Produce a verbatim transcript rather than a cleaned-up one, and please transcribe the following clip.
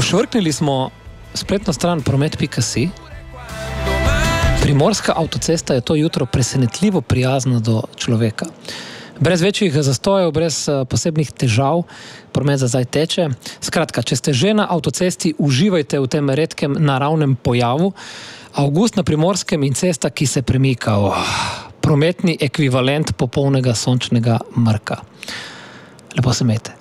Pošvrknili smo spletno stran promet pika si. Primorska avtocesta je to jutro presenetljivo prijazna do človeka. Brez večjih zastojev, brez posebnih težav, promet za zdaj teče. Skratka, če ste že na avtocesti, uživajte v tem redkem naravnem pojavu. Avgust na Primorskem in cesta, ki se premika. Oh, prometni ekvivalent popolnega sončnega mrka. Lepo se imejte.